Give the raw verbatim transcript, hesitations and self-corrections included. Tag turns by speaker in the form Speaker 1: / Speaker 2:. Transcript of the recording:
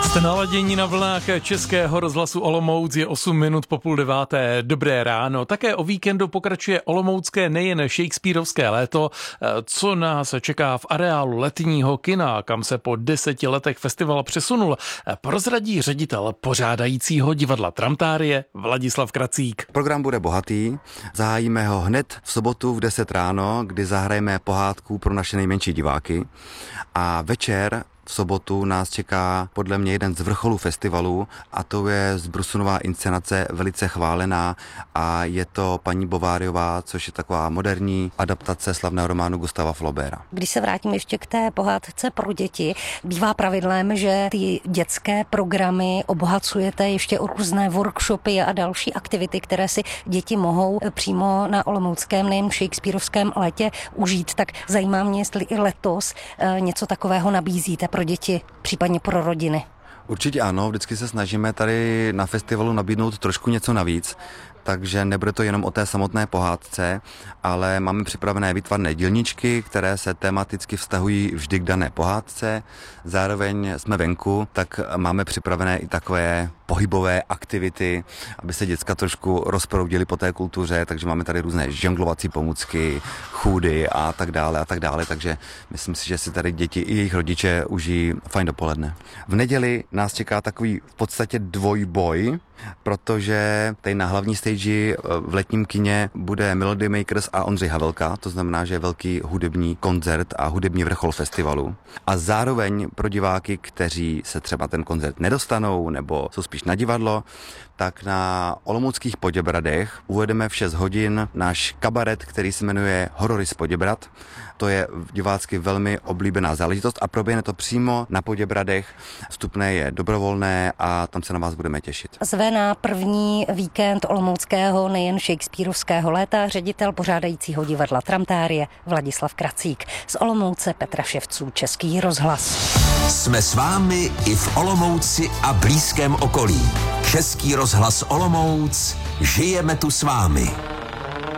Speaker 1: Jste naladění na vlnách Českého rozhlasu Olomouc, je osm minut po půl deváté. Dobré ráno. Také o víkendu pokračuje olomoucké nejen shakespearovské léto, co nás čeká v areálu letního kina, kam se po deseti letech festival přesunul, prozradí ředitel pořádajícího divadla Tramtárie Vladislav Kracík.
Speaker 2: Program bude bohatý, zahájíme ho hned v sobotu v deset ráno, kdy zahrajeme pohádku pro naše nejmenší diváky, a večer v sobotu nás čeká podle mě jeden z vrcholů festivalu, a to je Zbrusunová inscenace, velice chválená, a je to Paní Bováriová, což je taková moderní adaptace slavného románu Gustava Flaubera.
Speaker 3: Když se vrátím ještě k té pohádce pro děti, bývá pravidlem, že ty dětské programy obohacujete ještě o různé workshopy a další aktivity, které si děti mohou přímo na olomouckém, nejen shakespearovském létě užít. Tak zajímá mě, jestli i letos něco takového nabízíte pro děti, případně pro rodiny.
Speaker 2: Určitě ano, vždycky se snažíme tady na festivalu nabídnout trošku něco navíc, takže nebude to jenom o té samotné pohádce, ale máme připravené výtvarné dílničky, které se tematicky vztahují vždy k dané pohádce. Zároveň jsme venku, tak máme připravené i takové pohybové aktivity, aby se děcka trošku rozproudili po té kultuře, takže máme tady různé žonglovací pomůcky, chůdy a tak dále a tak dále, takže myslím si, že si tady děti i jejich rodiče užijí fajn dopoledne. V neděli nás čeká takový v podstatě dvojboj, protože tady na hlavní stage v letním kině bude Melody Makers a Ondřej Havelka, to znamená, že je velký hudební koncert a hudební vrchol festivalu. A zároveň pro diváky, kteří se třeba ten koncert nedostanou nebo jsou spíš na divadlo, tak na olomouckých Poděbradech uvedeme v šest hodin náš kabaret, který se jmenuje Horory z Poděbrad. To je divácky velmi oblíbená záležitost a proběhne to přímo na Poděbradech. Vstupné je dobrovolné a tam se na vás budeme těšit.
Speaker 3: Zve na první víkend olomouckého, nejen shakespearovského léta, ředitel pořádajícího divadla Tramtárie Vladislav Kracík. Z Olomouce Petra Ševců, Český rozhlas.
Speaker 4: Jsme s vámi i v Olomouci a blízkém okolí. Český rozhlas Olomouc, žijeme tu s vámi.